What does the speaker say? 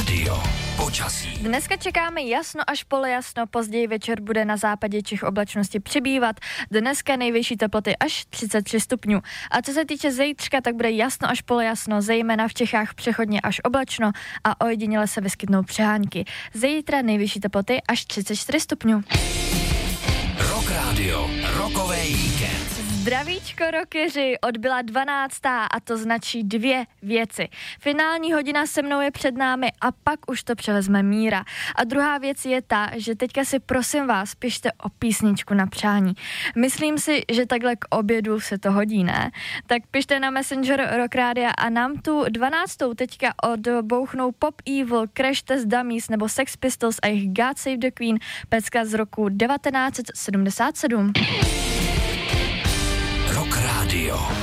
Radio. Počasí. Dneska čekáme jasno až polojasno, později večer bude na západě Čech oblačnosti přibývat. Dneska nejvyšší teploty až 33 stupňů. A co se týče zítřka, tak bude jasno až polojasno, zejména v Čechách přechodně až oblačno a ojediněle se vyskytnou přehánky. Zítra nejvyšší teploty až 34 stupňů. Rock Radio, rokový víkend. Zdravíčko rockeři, odbyla 12. a to značí 2 věci. Finální hodina se mnou je před námi a pak už to převezme Míra. A druhá věc je ta, že teďka si prosím vás pište o písničku na přání. Myslím si, že takhle k obědu se to hodí, ne? Tak pište na Messenger Rock Rádia a nám tu 12. teďka odbouchnou Pop Evil, Crash Test Dummies nebo Sex Pistols a jejich God Save the Queen, pecka z roku 1977. Rock Radio.